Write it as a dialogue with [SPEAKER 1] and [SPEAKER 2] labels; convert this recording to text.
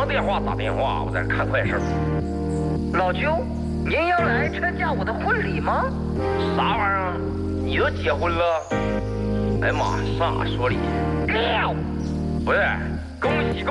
[SPEAKER 1] 电话打电话，我在这看快事。
[SPEAKER 2] 老舅，您要来参加我的婚礼吗？
[SPEAKER 1] 啥玩意儿？你都结婚了？哎呀妈，上哪说理？
[SPEAKER 2] 撂！
[SPEAKER 1] 不是，恭喜！